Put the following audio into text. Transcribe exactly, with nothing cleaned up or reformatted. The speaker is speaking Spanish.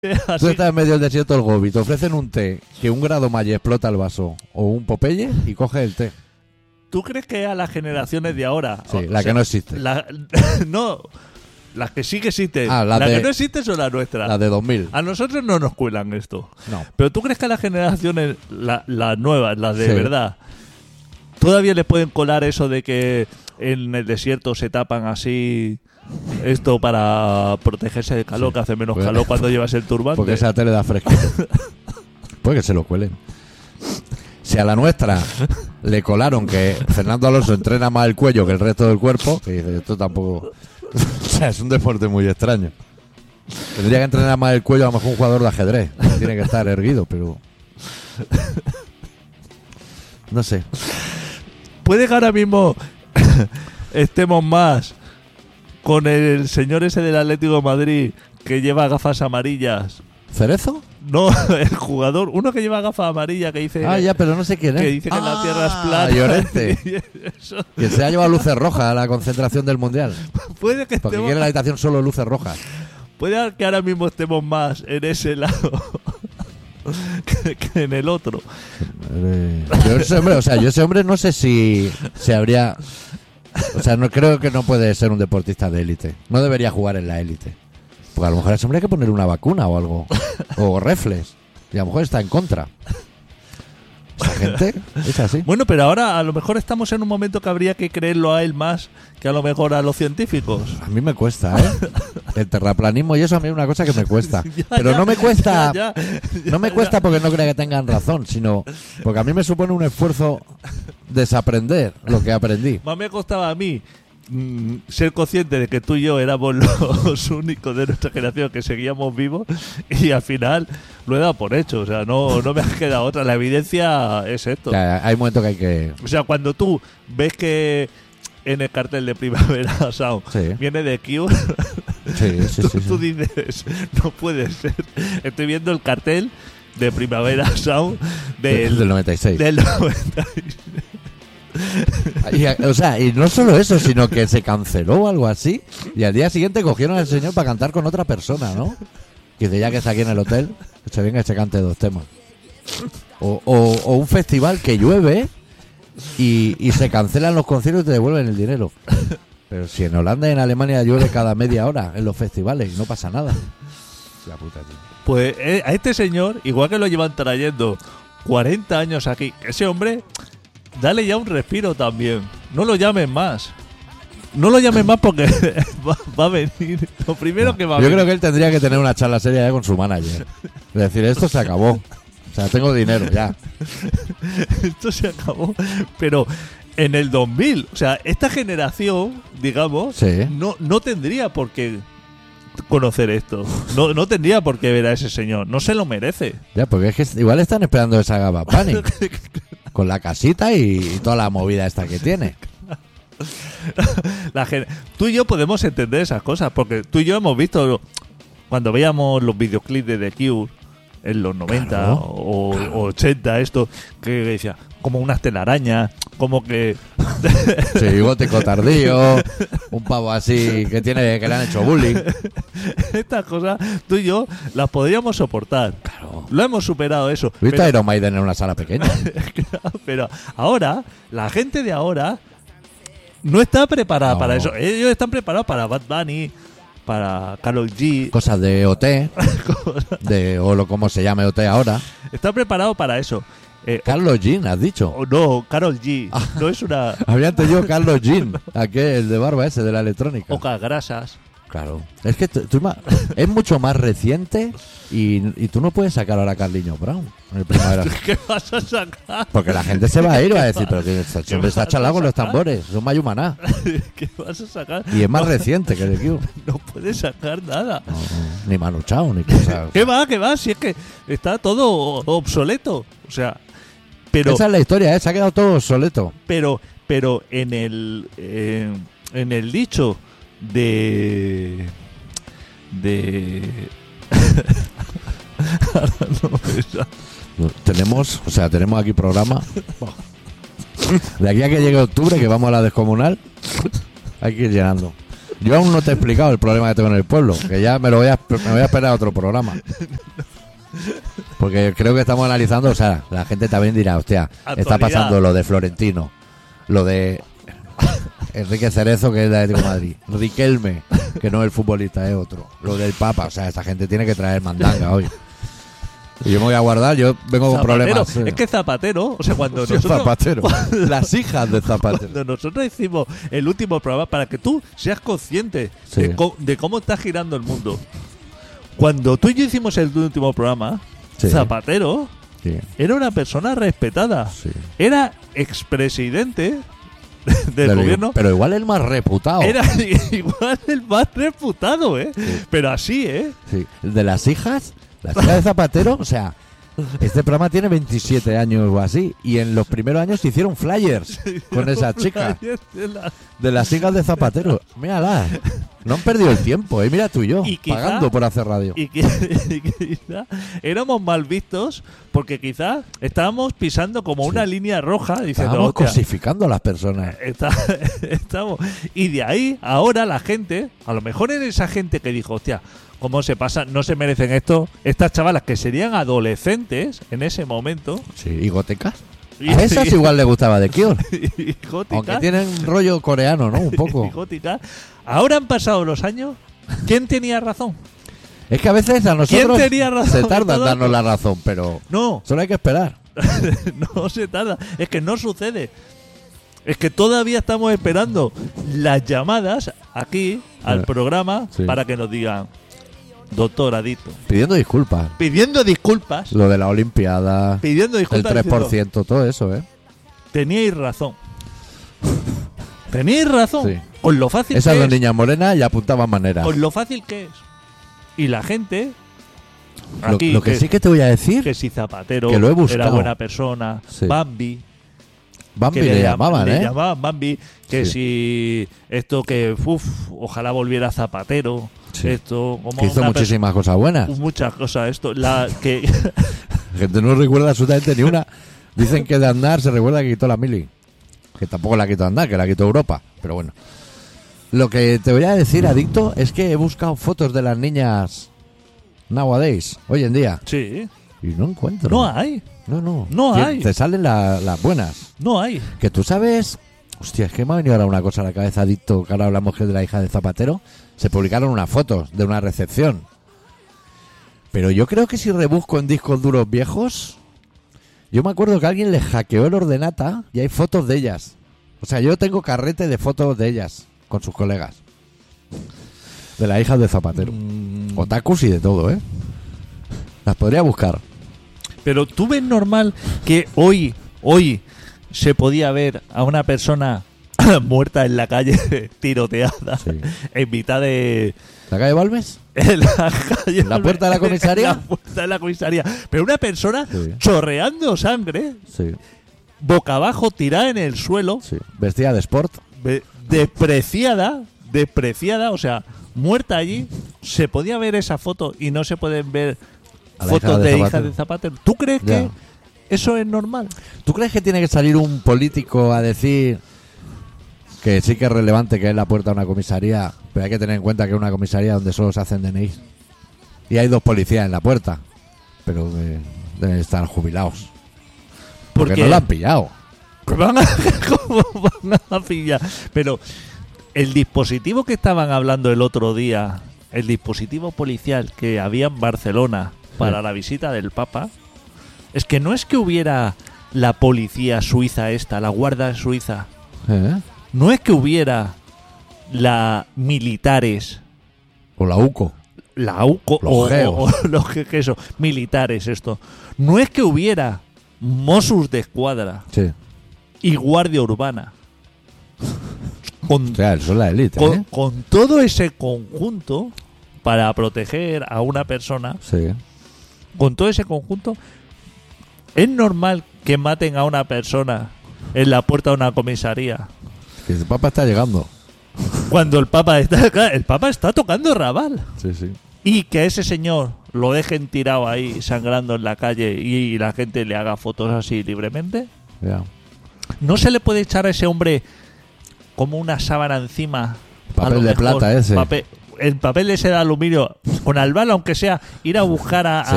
Tú estás en medio del desierto del Gobi, te ofrecen un té que un grado más y explota el vaso, o un Popeye, y coges el té. ¿Tú crees que a las generaciones de ahora... Sí, o la sea, que no existe. La, no, las que sí que existen. Ah, la las de- que no existen son las nuestras. La de dos mil. A nosotros no nos cuelan esto. No. Pero ¿tú crees que a las generaciones, la- las nuevas, las de Sí. verdad, todavía les pueden colar eso de que en el desierto se tapan así esto para protegerse del calor, Sí. que hace menos Pues- calor cuando llevas el turbante? Porque esa tele da fresquito. Puede que se lo cuelen. Si a la nuestra le colaron que Fernando Alonso entrena más el cuello que el resto del cuerpo, que dice, esto tampoco... O sea, es un deporte muy extraño. Tendría que entrenar más el cuello a lo mejor un jugador de ajedrez. Tiene que estar erguido, pero... No sé. Puede que ahora mismo estemos más con el señor ese del Atlético de Madrid que lleva gafas amarillas. ¿Cerezo? No, el jugador, uno que lleva gafas amarillas que dice... Ah, ya, pero no sé quién es. Que dice que ah, la tierra es plana. Llorente. Eso. Que se ha llevado luces rojas a la concentración del Mundial. Puede que Porque estemos, quiere la habitación solo luces rojas. puede que ahora mismo estemos más en ese lado que, que en el otro. Eh, Yo ese hombre, o sea, yo ese hombre no sé si se habría... O sea, no creo que no puede ser un deportista de élite. No debería jugar en la élite. Porque a lo mejor a ese hombre hay que poner una vacuna o algo. O reflex. Y a lo mejor está en contra. Esa gente es así. Bueno, pero ahora a lo mejor estamos en un momento que habría que creerlo a él más que a lo mejor a los científicos. A mí me cuesta, ¿eh? El terraplanismo y eso a mí es una cosa que me cuesta. Ya, Pero ya, no me cuesta... ya, ya, No me ya, cuesta porque no crea que tengan razón, sino porque a mí me supone un esfuerzo desaprender lo que aprendí. Más me costaba a mí mm, ser consciente de que tú y yo éramos los únicos de nuestra generación que seguíamos vivos y al final lo he dado por hecho. O sea, no, no me ha quedado otra. La evidencia es esto. O sea, hay momentos que hay que... O sea, cuando tú ves que en el cartel de Primavera Sound Sí. viene de Cure, Sí, sí, tú, sí, tú sí. dices, no puede ser. Estoy viendo el cartel de Primavera Sound del, Del noventa y seis. del noventa y seis. Y, o sea, y no solo eso, sino que se canceló o algo así. Y al día siguiente cogieron al señor para cantar con otra persona, ¿no? Que dice, ya que está aquí en el hotel, que se venga y se cante dos temas. O, o, o un festival que llueve y, y se cancelan los conciertos y te devuelven el dinero. Pero si en Holanda y en Alemania llueve cada media hora en los festivales y no pasa nada. La puta, tío. Pues eh, a este señor, igual que lo llevan trayendo cuarenta años aquí, ese hombre, dale ya un respiro también. No lo llamen más. No lo llamen más porque va, va a venir. Lo primero que va a Yo venir. creo que él tendría que tener una charla seria ya con su manager. Es decir, esto se acabó. O sea, tengo dinero ya. Esto se acabó. Pero en el dos mil, o sea, esta generación, digamos, Sí. no, no tendría por qué conocer esto. No, no tendría por qué ver a ese señor. No se lo merece. Ya, porque es que igual están esperando esa Gaba Panic. Con la casita y, y toda la movida esta que tiene. La gen- tú y yo podemos entender esas cosas, porque tú y yo hemos visto cuando veíamos los videoclips de The Cure en los noventa Claro, o, claro. o ochenta, esto que decía como unas telarañas, como que Sí, gótico tardío. Un pavo así que tiene que le han hecho bullying. estas cosas tú y yo las podríamos soportar. Claro. Lo hemos superado eso. ¿Viste Pero, a Iron Maiden en una sala pequeña? pero ahora, la gente de ahora no está preparada No. para eso. Ellos están preparados para Bad Bunny, para Karol G. Cosas de O T. De, o lo como se llame O T ahora. Están preparados para eso. Eh, Carlos Jean, has dicho. o no, Karol G. No es una Habría entendido Carlos Jean. Aquel, el de barba ese, de la electrónica. ocas grasas. Claro. Es que tú- tú ima- es mucho más reciente y, y tú no puedes sacar ahora a Carliño Brown en el Primavera. ¿Qué vas a sacar? Porque la gente se va a ir y va a decir, pero que este hombre está chalado con los tambores, son Mayumaná. ¿Qué vas a sacar? Y es más reciente que The Cure. No puedes sacar nada. No, no, ni Manu Chao, ni cosas. ¿Qué va? ¿Qué va? Si es que está todo obsoleto. O sea, pero Esa es la historia, ¿eh? Se ha quedado todo obsoleto. pero pero en el eh, en el dicho de de Ahora no me sale. Tenemos, o sea, tenemos aquí programa. De aquí a que llegue octubre, que vamos a la descomunal, hay que ir llenando. Yo aún no te he explicado el problema que tengo en el pueblo, que ya me lo voy a, me voy a esperar a otro programa. Porque creo que estamos analizando, o sea, la gente también dirá, hostia, Actualidad. está pasando lo de Florentino, lo de Enrique Cerezo, que es de Atlético de Madrid, Riquelme, que no es el futbolista, es otro, lo del Papa, o sea, esta gente tiene que traer mandanga hoy. Y yo me voy a guardar, yo vengo con Zapatero. problemas. Es que Zapatero, o sea, cuando Sí, nosotros, Zapatero. Las hijas de Zapatero. cuando nosotros hicimos el último programa, para que tú seas consciente Sí. de, co- de cómo está girando el mundo. Cuando tú y yo hicimos el último programa, Sí. Zapatero Sí, era una persona respetada. sí. Era expresidente del Pero, gobierno. pero igual el más reputado. Era igual el más reputado, ¿eh? Sí. Pero así, ¿eh? Sí. De las hijas, las hijas de Zapatero, o sea, este programa tiene veintisiete años o así, y en los primeros años se hicieron flyers con esa chica. De las hijas de Zapatero. Mírala. No han perdido el tiempo, ¿eh? Mira tú y yo, Y quizá- pagando por hacer radio. Y, que, y quizá éramos mal vistos porque quizá estábamos pisando como Sí. una línea roja diciendo, Estábamos "Hostia, cosificando a las personas. está- estamos". Y de ahí, ahora la gente, a lo mejor era esa gente que dijo, hostia, ¿cómo se pasa? No se merecen esto. Estas chavalas que serían adolescentes en ese momento. Sí, y gotecas. Y- A esas igual le gustaba de Kion. y góticas, Aunque tienen rollo coreano, ¿no? Un y poco. góticas. Ahora han pasado los años. ¿Quién tenía razón? Es que a veces a nosotros tenía razón se en tarda en todo darnos esto? la razón, pero No, solo hay que esperar. no se tarda. Es que no sucede. Es que todavía estamos esperando las llamadas aquí al Eh, programa sí. para que nos digan, doctor Adicto, Pidiendo disculpas. pidiendo disculpas, Lo de la Olimpiada, pidiendo el disculpas. tres por diciendo, ciento, todo eso, ¿eh? teníais razón. Teníais razón. Sí. Con lo fácil Esas que dos es. niñas morenas ya apuntaban maneras. Con lo fácil que es. Y la gente. Lo, Aquí, lo que, sí que te voy a decir, que si Zapatero que lo he era buscado. buena persona, Sí. Bambi, Bambi que le, llam- llamaban, le ¿eh? llamaban Bambi, que Sí. si esto que uf, ojalá volviera Zapatero, Sí. esto como Que hizo una muchísimas cosas buenas. pers- muchas cosas esto, la que La gente no recuerda absolutamente ni una. Dicen que de andar se recuerda que quitó la mili. Que tampoco la quitó andar, que la quitó Europa. Pero bueno. Lo que te voy a decir, Adicto, es que he buscado fotos de las niñas nowadays, hoy en día. sí, Y no encuentro. no hay, No, no. No Te- hay. Te salen la- las buenas. no hay. Que tú sabes. Hostia, es que me ha venido ahora una cosa a la cabeza, Adicto, que ahora hablamos que es de la hija de Zapatero. Se publicaron unas fotos de una recepción. Pero yo creo que si rebusco en discos duros viejos, yo me acuerdo que alguien le hackeó el ordenata y hay fotos de ellas. O sea, yo tengo carrete de fotos de ellas con sus colegas. De la hija de Zapatero. Mm, Otakus y de todo, ¿eh? Las podría buscar. Pero tú ves normal que hoy, hoy se podía ver a una persona muerta en la calle, tiroteada, Sí. en mitad de ¿La calle Balmes? en la calle, ¿En la puerta de la comisaría? En la puerta de la comisaría. Pero una persona Sí. chorreando sangre, Sí, boca abajo, tirada en el suelo, sí. Vestida de sport. ve- despreciada, despreciada, o sea, muerta allí. Se podía ver esa foto y no se pueden ver A la fotos hija de de hija Zapatero. de Zapatero. ¿Tú crees Ya. que eso es normal? ¿Tú crees que tiene que salir un político a decir que sí que es relevante que es la puerta de una comisaría, pero hay que tener en cuenta que es una comisaría donde solo se hacen D N Is? Y hay dos policías en la puerta, pero que deben estar jubilados. Porque Porque no la han pillado. van a, ¿cómo van a pillar? Pero el dispositivo que estaban hablando el otro día, el dispositivo policial que había en Barcelona para Sí. la visita del Papa, es que no es que hubiera la policía suiza esta, la guardia suiza, ¿Eh? no es que hubiera la militares, O la UCO. la UCO Los o, geos. o- o los que, que eso, militares esto, no es que hubiera Mossos de Escuadra Sí. y Guardia Urbana. Con, O sea, eso es la élite, con, ¿eh? con todo ese conjunto para proteger a una persona, Sí. con todo ese conjunto, ¿es normal que maten a una persona en la puerta de una comisaría Que el Papa está llegando. cuando el Papa está, el Papa está tocando rabal? Sí, sí. Y que a ese señor lo dejen tirado ahí sangrando en la calle y la gente le haga fotos así libremente. Ya. ¿No se le puede echar a ese hombre como una sábana encima Papel a lo de mejor, plata ese. papel- el papel ese de aluminio, con albal, aunque sea, ir a buscar a, Sí.